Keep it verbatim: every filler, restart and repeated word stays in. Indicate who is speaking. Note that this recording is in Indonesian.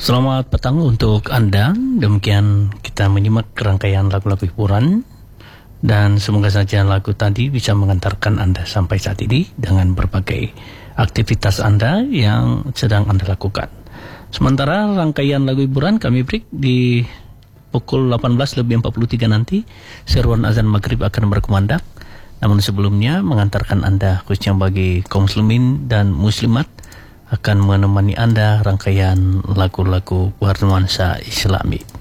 Speaker 1: Selamat petang untuk Anda. Demikian kita menyimak rangkaian lagu-lagu hiburan. Dan semoga saja lagu tadi bisa mengantarkan Anda sampai saat ini dengan berbagai aktivitas Anda yang sedang Anda lakukan. Sementara rangkaian lagu hiburan kami break di pukul delapan belas lebih empat puluh tiga nanti. Seruan azan maghrib akan berkumandang. Namun sebelumnya mengantarkan Anda khususnya bagi kaum muslimin dan muslimat akan menemani Anda rangkaian lagu-lagu bernuansa Islami.